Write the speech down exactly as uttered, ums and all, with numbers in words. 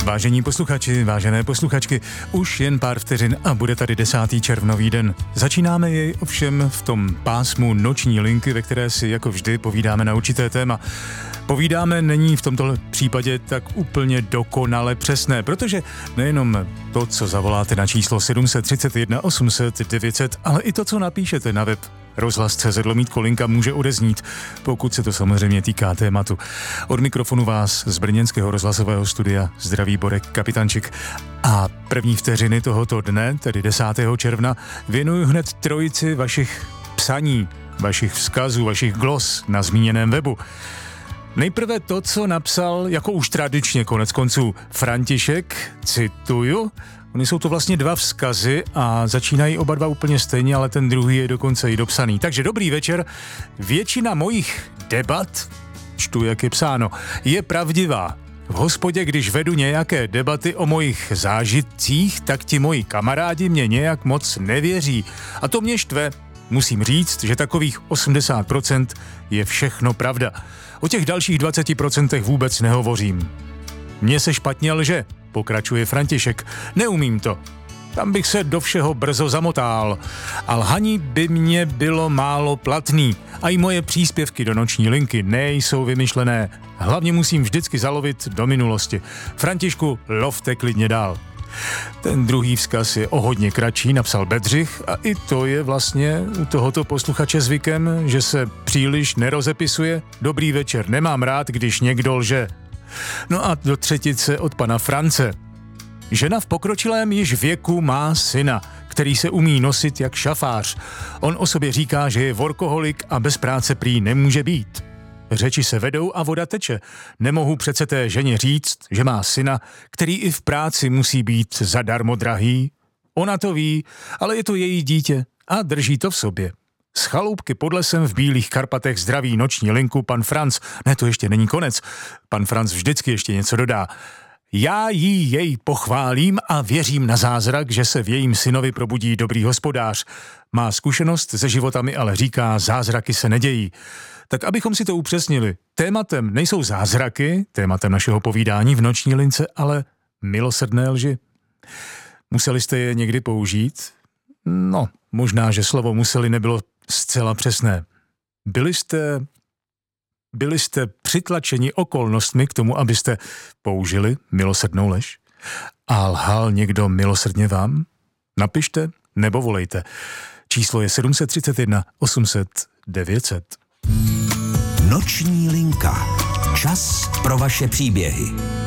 Vážení posluchači, vážené posluchačky, už jen pár vteřin a bude tady desátý červnový den. Začínáme jej ovšem v tom pásmu noční linky, ve které si jako vždy povídáme na určité téma. Povídáme není v tomto případě tak úplně dokonale přesné, protože nejenom to, co zavoláte na číslo sedm set třicet jedna osm set devět set, ale i to, co napíšete na web rozhlas tečka cé zet lomítko linka může odeznít, pokud se to samozřejmě týká tématu. Od mikrofonu vás z brněnského rozhlasového studia zdraví Borek Kapitančik. A první vteřiny tohoto dne, tedy desátého června, věnuju hned trojici vašich psaní, vašich vzkazů, vašich glos na zmíněném webu. Nejprve to, co napsal, jako už tradičně konec konců, František, cituju. Ony jsou to vlastně dva vzkazy a začínají oba dva úplně stejně, ale ten druhý je dokonce i dopsaný. Takže dobrý večer. Většina mojich debat, čtu, jak je psáno, je pravdivá. V hospodě, když vedu nějaké debaty o mojich zážitcích, tak ti moji kamarádi mě nějak moc nevěří. A to mě štve. Musím říct, že takových osmdesát procent je všechno pravda. O těch dalších dvacet procent vůbec nehovořím. Mně se špatně lže, pokračuje František. Neumím to. Tam bych se do všeho brzo zamotal. A lhaní by mě bylo málo platný. A i moje příspěvky do noční linky nejsou vymyšlené. Hlavně musím vždycky zalovit do minulosti. Františku, lovte klidně dál. Ten druhý vzkaz je o hodně kratší, napsal Bedřich, a i to je vlastně u tohoto posluchače zvykem, že se příliš nerozepisuje. Dobrý večer, nemám rád, když někdo lže. No a do třetice od pana France. Žena v pokročilém již věku má syna, který se umí nosit jak šafář. On o sobě říká, že je workoholik a bez práce prý nemůže být. Řeči se vedou a voda teče. Nemohu přece té ženě říct, že má syna, který i v práci musí být zadarmo drahý. Ona to ví, ale je to její dítě a drží to v sobě. Z chaloupky pod lesem v Bílých Karpatech zdraví noční linku pan Franc. Ne, to ještě není konec. Pan Franc vždycky ještě něco dodá. Já jí jej pochválím a věřím na zázrak, že se v jejím synovi probudí dobrý hospodář. Má zkušenost se životami, ale říká, zázraky se nedějí. Tak abychom si to upřesnili, tématem nejsou zázraky, tématem našeho povídání v noční lince, ale milosrdné lži. Museli jste je někdy použít? No, možná, že slovo museli nebylo zcela přesné. Byli jste, byli jste přitlačeni okolnostmi k tomu, abyste použili milosrdnou lež? A lhal někdo milosrdně vám? Napište nebo volejte. Číslo je sedm set třicet jedna osm set devět set. Noční linka. Čas pro vaše příběhy.